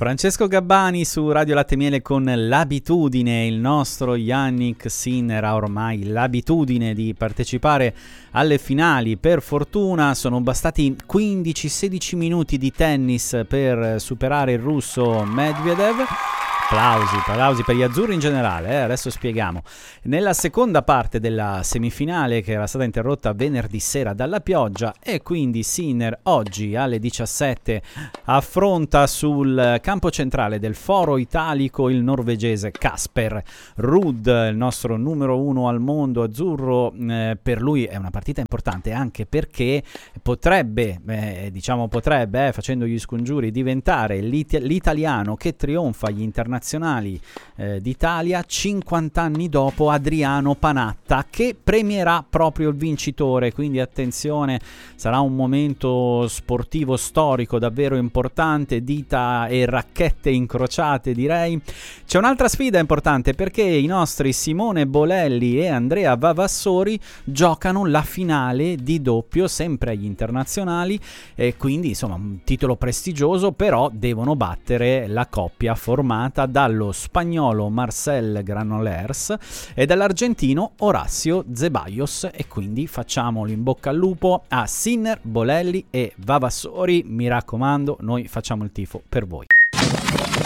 Francesco Gabbani su Radio Latte Miele con l'abitudine. Il nostro Yannick Sinner ha ormai l'abitudine di partecipare alle finali. Per fortuna sono bastati 15-16 minuti di tennis per superare il russo Medvedev. Applausi per gli azzurri in generale, adesso spieghiamo. Nella seconda parte della semifinale, che era stata interrotta venerdì sera dalla pioggia, e quindi Sinner oggi alle 17 affronta sul campo centrale del Foro Italico il norvegese Casper Ruud, il nostro numero 1 al mondo azzurro. Per lui è una partita importante anche perché potrebbe, facendo gli scongiuri, diventare l'italiano che trionfa agli internazionali d'Italia 50 anni dopo Adriano Panatta, che premierà proprio il vincitore. Quindi attenzione, sarà un momento sportivo storico davvero importante, dita e racchette incrociate direi. C'è un'altra sfida importante perché i nostri Simone Bolelli e Andrea Vavassori giocano la finale di doppio sempre agli internazionali, e quindi insomma un titolo prestigioso, però devono battere la coppia formata dallo spagnolo Marcel Granollers e dall'argentino Horacio Zeballos, e quindi facciamolo in bocca al lupo a Sinner, Bolelli e Vavassori. Mi raccomando, noi facciamo il tifo per voi.